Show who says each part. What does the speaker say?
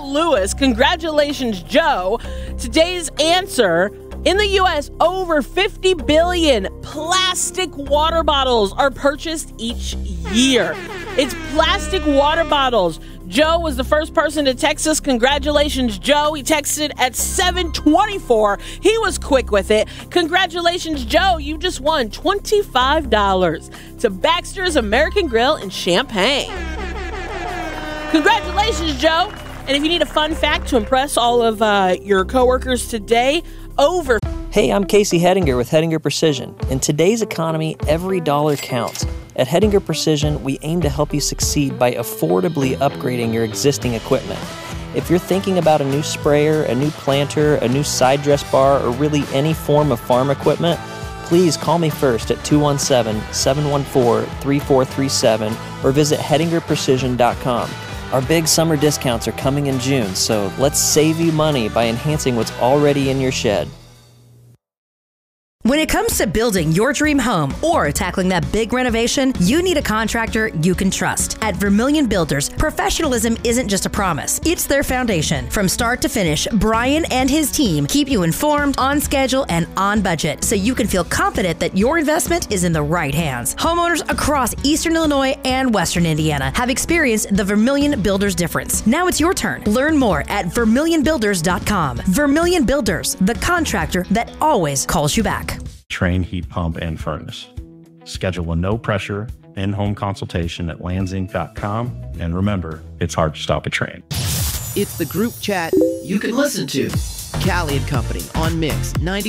Speaker 1: Lewis. Congratulations, Joe. Today's answer: in the U.S., over 50 billion plastic water bottles are purchased each year. It's plastic water bottles. Joe was the first person to text us. Congratulations, Joe. He texted at 7:24. He was quick with it. Congratulations, Joe. You just won $25 to Baxter's American Grill in Champaign. Congratulations, Joe. And if you need a fun fact to impress all of your coworkers today,
Speaker 2: Hey, I'm Casey Hedinger with Hedinger Precision. In today's economy, every dollar counts. At Hedinger Precision, we aim to help you succeed by affordably upgrading your existing equipment. If you're thinking about a new sprayer, a new planter, a new side dress bar, or really any form of farm equipment, please call me first at 217-714-3437 or visit HedingerPrecision.com. Our big summer discounts are coming in June, so let's save you money by enhancing what's already in your shed.
Speaker 3: When it comes to building your dream home or tackling that big renovation, you need a contractor you can trust. At Vermillion Builders, professionalism isn't just a promise, it's their foundation. From start to finish, Brian and his team keep you informed, on schedule, and on budget, so you can feel confident that your investment is in the right hands. Homeowners across Eastern Illinois and Western Indiana have experienced the Vermillion Builders difference. Now it's your turn. Learn more at VermillionBuilders.com. Vermillion Builders, the contractor that always calls you back.
Speaker 4: Trane heat pump and furnace. Schedule a no-pressure in-home consultation at landsinc.com. And remember, it's hard to stop a Trane.
Speaker 5: It's the group chat you can listen to. Callie and Company on Mix 90.